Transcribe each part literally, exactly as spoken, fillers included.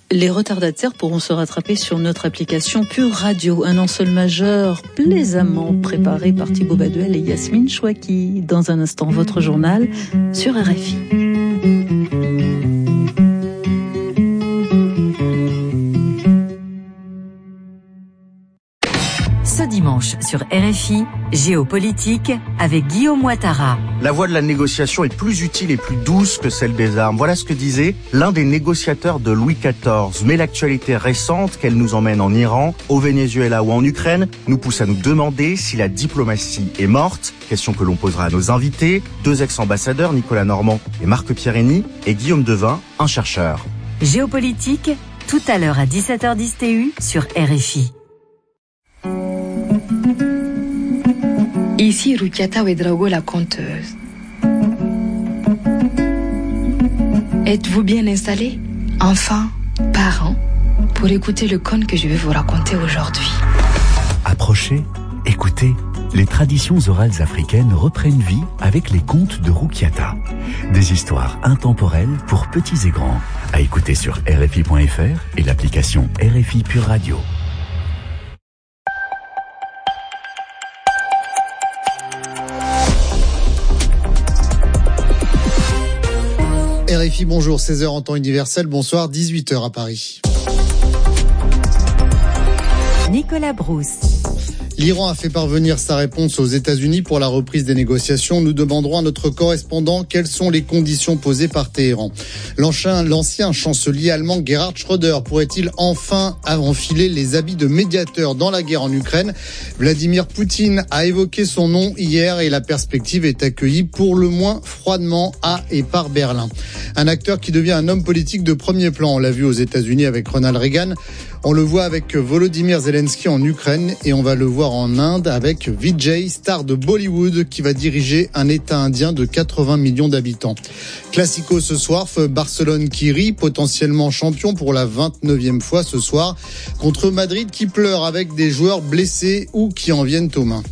Les retardataires pourront se rattraper sur notre application Pure Radio. Un ensemble majeur plaisamment préparé par Thibaut Baduel et Yasmine Chouaki. Dans un instant, votre journal sur R F I. Ce dimanche sur R F I, Géopolitique avec Guillaume Ouattara. La voie de la négociation est plus utile et plus douce que celle des armes. Voilà ce que disait l'un des négociateurs de Louis quatorze. Mais l'actualité récente, qu'elle nous emmène en Iran, au Venezuela ou en Ukraine, nous pousse à nous demander si la diplomatie est morte. Question que l'on posera à nos invités, deux ex-ambassadeurs, Nicolas Normand et Marc Pierrini, et Guillaume Devin, un chercheur. Géopolitique, tout à l'heure à dix-sept heures dix T U sur R F I. Ici Rukiata Ouedraogo, la conteuse. Êtes-vous bien installés, enfants, parents, pour écouter le conte que je vais vous raconter aujourd'hui? Approchez, écoutez. Les traditions orales africaines reprennent vie avec les contes de Rukiata. Des histoires intemporelles pour petits et grands. À écouter sur R F I point F R et l'application R F I Pure Radio. R F I, bonjour, seize heures en temps universel, bonsoir, dix-huit heures à Paris. Nicolas Brousse. L'Iran a fait parvenir sa réponse aux États-Unis pour la reprise des négociations. Nous demanderons à notre correspondant quelles sont les conditions posées par Téhéran. L'ancien, l'ancien chancelier allemand Gerhard Schröder pourrait-il enfin enfiler les habits de médiateur dans la guerre en Ukraine? Vladimir Poutine a évoqué son nom hier et la perspective est accueillie pour le moins froidement à et par Berlin. Un acteur qui devient un homme politique de premier plan. On l'a vu aux États-Unis avec Ronald Reagan. On le voit avec Volodymyr Zelensky en Ukraine et on va le voir en Inde avec Vijay, star de Bollywood, qui va diriger un État indien de quatre-vingts millions d'habitants. Classico ce soir, Barcelone qui rit, potentiellement champion pour la vingt-neuvième fois ce soir, contre Madrid qui pleure avec des joueurs blessés ou qui en viennent aux mains.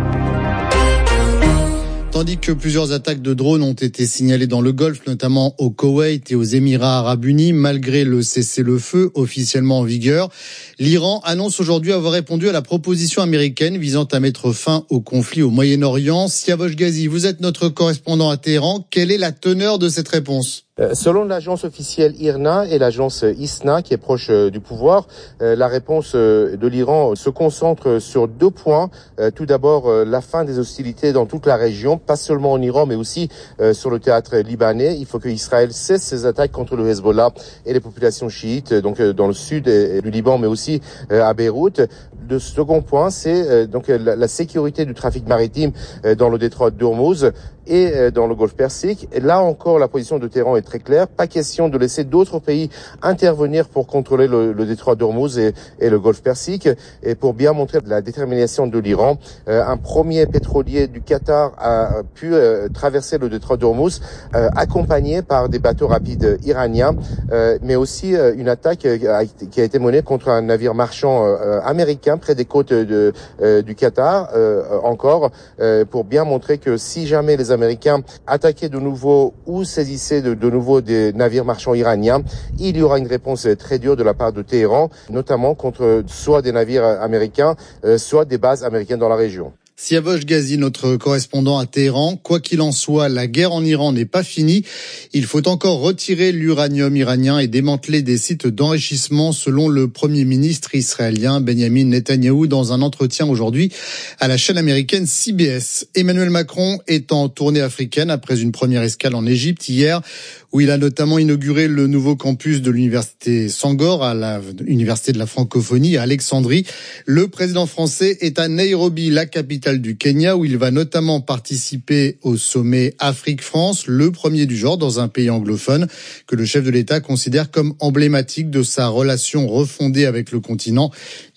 Tandis que plusieurs attaques de drones ont été signalées dans le Golfe, notamment au Koweït et aux Émirats Arabes Unis, malgré le cessez-le-feu officiellement en vigueur, l'Iran annonce aujourd'hui avoir répondu à la proposition américaine visant à mettre fin au conflit au Moyen-Orient. Siavosh Ghazi, vous êtes notre correspondant à Téhéran. Quelle est la teneur de cette réponse ? Selon l'agence officielle I R N A et l'agence I S N A qui est proche du pouvoir, la réponse de l'Iran se concentre sur deux points. Tout d'abord, la fin des hostilités dans toute la région, pas seulement en Iran mais aussi sur le théâtre libanais. Il faut que Israël cesse ses attaques contre le Hezbollah et les populations chiites, donc dans le sud du Liban mais aussi à Beyrouth. Le second point, c'est donc la sécurité du trafic maritime dans le détroit d'Ormuz et dans le Golfe Persique. Et là encore, la position de Téhéran est très claire. Pas question de laisser d'autres pays intervenir pour contrôler le, le détroit d'Ormuz et, et le Golfe Persique. Et pour bien montrer la détermination de l'Iran, euh, un premier pétrolier du Qatar a pu euh, traverser le détroit d'Ormuz, euh, accompagné par des bateaux rapides iraniens, euh, mais aussi euh, une attaque euh, qui a été menée contre un navire marchand euh, américain près des côtes de, euh, du Qatar, euh, encore, euh, pour bien montrer que si jamais les Américains attaquaient de nouveau ou saisissaient de, de nouveau des navires marchands iraniens, il y aura une réponse très dure de la part de Téhéran, notamment contre soit des navires américains, euh, soit des bases américaines dans la région. Siavosh Ghazi, notre correspondant à Téhéran. Quoi qu'il en soit, la guerre en Iran n'est pas finie. Il faut encore retirer l'uranium iranien et démanteler des sites d'enrichissement, selon le Premier ministre israélien Benjamin Netanyahou dans un entretien aujourd'hui à la chaîne américaine C B S. Emmanuel Macron est en tournée africaine après une première escale en Égypte hier, où il a notamment inauguré le nouveau campus de l'université Sangor à l'université de la francophonie à Alexandrie. Le président français est à Nairobi, la capitale du Kenya, où il va notamment participer au sommet Afrique-France, le premier du genre dans un pays anglophone, que le chef de l'État considère comme emblématique de sa relation refondée avec le continent.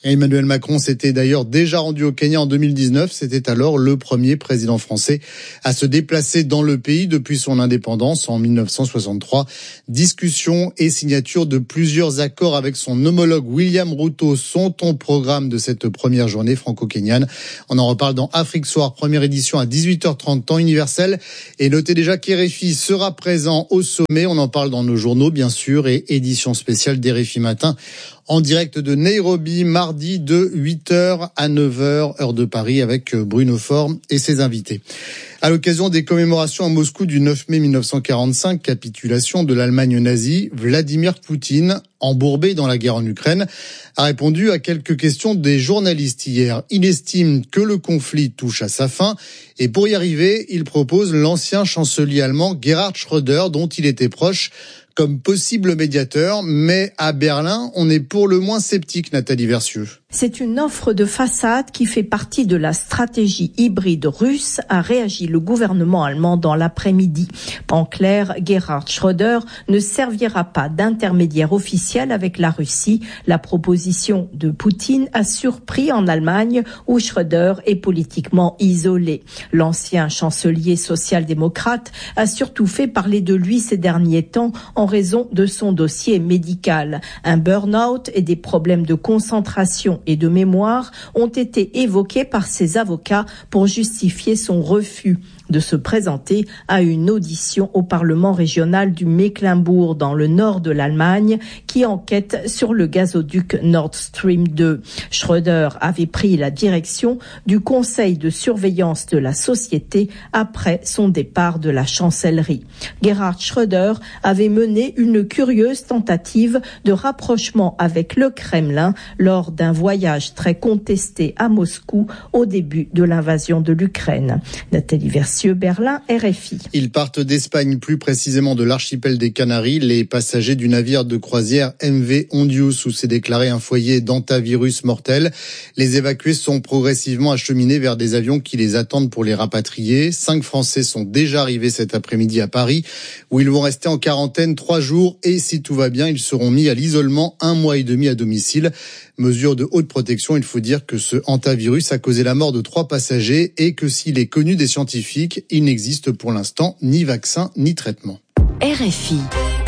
Emmanuel Macron s'était d'ailleurs déjà rendu au Kenya en deux mille dix-neuf. C'était alors le premier président français à se déplacer dans le pays depuis son indépendance en mille neuf cent soixante-trois. Discussion et signature de plusieurs accords avec son homologue William Ruto sont au programme de cette première journée franco-kenyane. On en reparle dans Afrique Soir, première édition à dix-huit heures trente, temps universel. Et notez déjà qu'R F I sera présent au sommet. On en parle dans nos journaux, bien sûr, et édition spéciale d'R F I Matin en direct de Nairobi, mardi de huit heures à neuf heures, heure de Paris, avec Bruno Faure et ses invités. À l'occasion des commémorations à Moscou du neuf mai mille neuf cent quarante-cinq, capitulation de l'Allemagne nazie, Vladimir Poutine, embourbé dans la guerre en Ukraine, a répondu à quelques questions des journalistes hier. Il estime que le conflit touche à sa fin et pour y arriver, il propose l'ancien chancelier allemand Gerhard Schröder, dont il était proche, comme possible médiateur, mais à Berlin, on est pour le moins sceptique, Nathalie Versieux. C'est une offre de façade qui fait partie de la stratégie hybride russe, a réagi le gouvernement allemand dans l'après-midi. En clair, Gerhard Schröder ne servira pas d'intermédiaire officiel avec la Russie. La proposition de Poutine a surpris en Allemagne, où Schröder est politiquement isolé. L'ancien chancelier social-démocrate a surtout fait parler de lui ces derniers temps en raison de son dossier médical. Un burn-out et des problèmes de concentration et de mémoire ont été évoqués par ses avocats pour justifier son refus de se présenter à une audition au Parlement régional du Mecklembourg dans le nord de l'Allemagne qui enquête sur le gazoduc Nord Stream deux. Schröder avait pris la direction du conseil de surveillance de la société après son départ de la chancellerie. Gerhard Schröder avait mené une curieuse tentative de rapprochement avec le Kremlin lors d'un voyage très contesté à Moscou au début de l'invasion de l'Ukraine. Nathalie Versieux, Berlin, R F I. Ils partent d'Espagne, plus précisément de l'archipel des Canaries. Les passagers du navire de croisière M V Ondius, où s'est déclaré un foyer d'hantavirus mortel. Les évacués sont progressivement acheminés vers des avions qui les attendent pour les rapatrier. Cinq Français sont déjà arrivés cet après-midi à Paris, où ils vont rester en quarantaine trois jours et si tout va bien, ils seront mis à l'isolement un mois et demi à domicile. Mesure de haute protection, il faut dire que ce hantavirus a causé la mort de trois passagers et que s'il est connu des scientifiques, il n'existe pour l'instant ni vaccin ni traitement. R F I.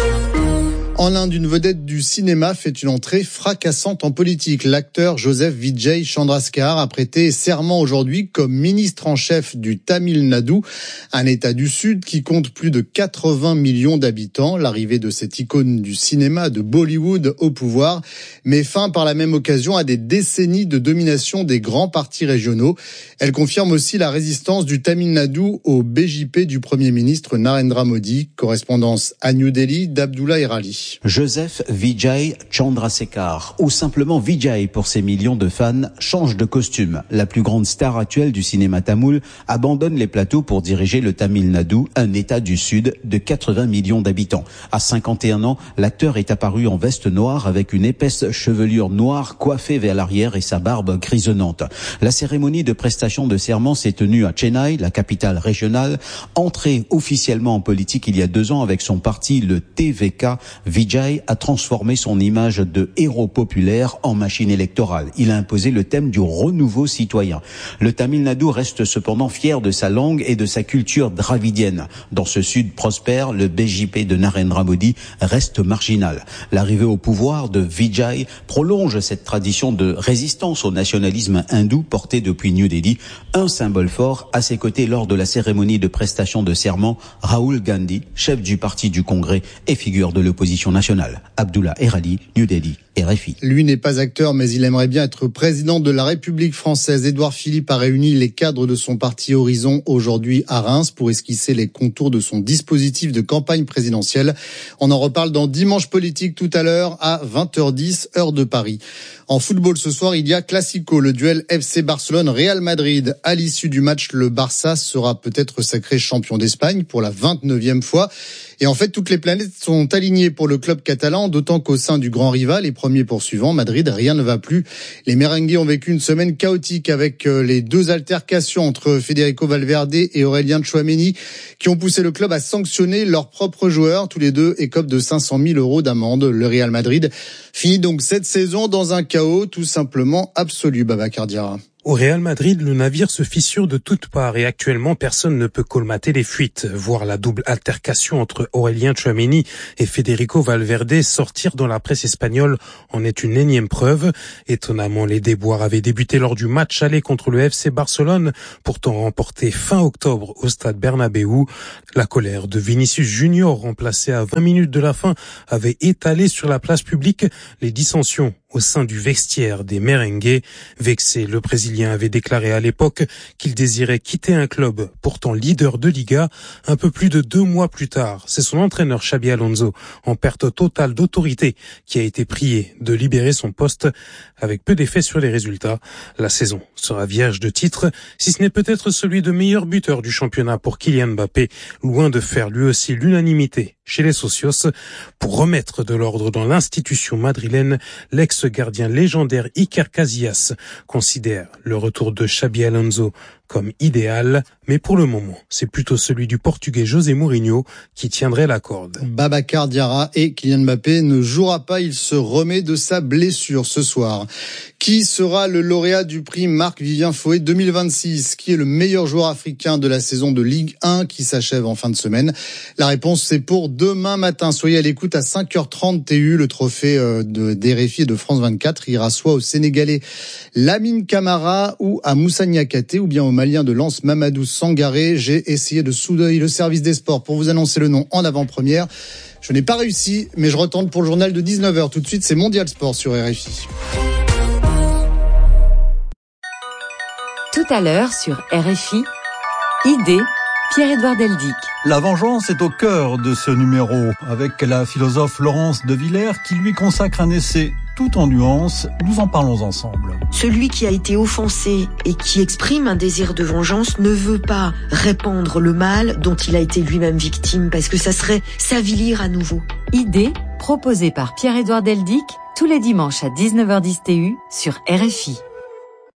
En Inde, une vedette du cinéma fait une entrée fracassante en politique. L'acteur Joseph Vijay Chandrasekhar a prêté serment aujourd'hui comme ministre en chef du Tamil Nadu, un État du Sud qui compte plus de quatre-vingts millions d'habitants. L'arrivée de cette icône du cinéma de Bollywood au pouvoir met fin par la même occasion à des décennies de domination des grands partis régionaux. Elle confirme aussi la résistance du Tamil Nadu au B J P du Premier ministre Narendra Modi. Correspondance à New Delhi d'Abdullah Erali. Joseph Vijay Chandrasekhar, ou simplement Vijay pour ses millions de fans, change de costume. La plus grande star actuelle du cinéma tamoul abandonne les plateaux pour diriger le Tamil Nadu, un État du Sud de quatre-vingts millions d'habitants. À cinquante et un ans, l'acteur est apparu en veste noire avec une épaisse chevelure noire coiffée vers l'arrière et sa barbe grisonnante. La cérémonie de prestation de serment s'est tenue à Chennai, la capitale régionale. Entré officiellement en politique il y a deux ans avec son parti, le T V K, Vijay a transformé son image de héros populaire en machine électorale. Il a imposé le thème du renouveau citoyen. Le Tamil Nadu reste cependant fier de sa langue et de sa culture dravidienne. Dans ce sud prospère, le B J P de Narendra Modi reste marginal. L'arrivée au pouvoir de Vijay prolonge cette tradition de résistance au nationalisme hindou porté depuis New Delhi. Un symbole fort à ses côtés lors de la cérémonie de prestation de serment, Rahul Gandhi, chef du parti du Congrès et figure de l'opposition nationale. Abdullah Erali, New Delhi, R F I. Lui n'est pas acteur, mais il aimerait bien être président de la République française. Édouard Philippe a réuni les cadres de son parti Horizon aujourd'hui à Reims pour esquisser les contours de son dispositif de campagne présidentielle. On en reparle dans Dimanche Politique tout à l'heure à vingt heures dix, heure de Paris. En football ce soir, il y a Classico, le duel F C Barcelone-Real Madrid. À l'issue du match, le Barça sera peut-être sacré champion d'Espagne pour la vingt-neuvième fois. Et en fait, toutes les planètes sont alignées pour le club catalan, d'autant qu'au sein du grand rival, les premier poursuivant. Madrid, rien ne va plus. Les merengues ont vécu une semaine chaotique avec les deux altercations entre Federico Valverde et Aurélien Tchouaméni qui ont poussé le club à sanctionner leurs propres joueurs. Tous les deux écopent de cinq cent mille euros d'amende. Le Real Madrid finit donc cette saison dans un chaos tout simplement absolu, Babacar Diarra. Au Real Madrid, le navire se fissure de toutes parts et actuellement, personne ne peut colmater les fuites. Voir la double altercation entre Aurélien Tchouaméni et Federico Valverde sortir dans la presse espagnole en est une énième preuve. Étonnamment, les déboires avaient débuté lors du match aller contre le F C Barcelone, pourtant remporté fin octobre au stade Bernabéu. La colère de Vinicius Junior, remplacé à vingt minutes de la fin, avait étalé sur la place publique les dissensions au sein du vestiaire des merengues. Vexé, le Brésilien avait déclaré à l'époque qu'il désirait quitter un club pourtant leader de Liga. Un peu plus de deux mois plus tard, c'est son entraîneur Xabi Alonso, en perte totale d'autorité, qui a été prié de libérer son poste avec peu d'effet sur les résultats. La saison sera vierge de titre, si ce n'est peut-être celui de meilleur buteur du championnat pour Kylian Mbappé, loin de faire lui aussi l'unanimité chez les socios. Pour remettre de l'ordre dans l'institution madrilène, l'ex-gardien légendaire Iker Casillas considère le retour de Xabi Alonso comme idéal, mais pour le moment, c'est plutôt celui du Portugais José Mourinho qui tiendrait la corde. Babacar Diarra et Kylian Mbappé ne jouera pas, il se remet de sa blessure ce soir. Qui sera le lauréat du prix Marc-Vivien Foé deux mille vingt-six? Qui est le meilleur joueur africain de la saison de Ligue un qui s'achève en fin de semaine? La réponse, c'est pour demain matin. Soyez à l'écoute à cinq heures trente T U. Le trophée de d'R F I et de France vingt-quatre ira soit au Sénégalais Lamine Camara ou à Moussa Niakhaté ou bien au Malien de Lens Mamadou Sangaré. J'ai essayé de soudoyer le service des sports pour vous annoncer le nom en avant-première. Je n'ai pas réussi, mais je retente pour le journal de dix-neuf heures. Tout de suite, c'est Mondial Sport sur R F I. Tout à l'heure sur R F I, idée, Pierre-Édouard Deldic. La vengeance est au cœur de ce numéro, avec la philosophe Laurence de Villers qui lui consacre un essai tout en nuances. Nous en parlons ensemble. Celui qui a été offensé et qui exprime un désir de vengeance ne veut pas répandre le mal dont il a été lui-même victime, parce que ça serait s'avilir à nouveau. Idée, proposée par Pierre-Édouard Deldic, tous les dimanches à dix-neuf heures dix T U sur R F I.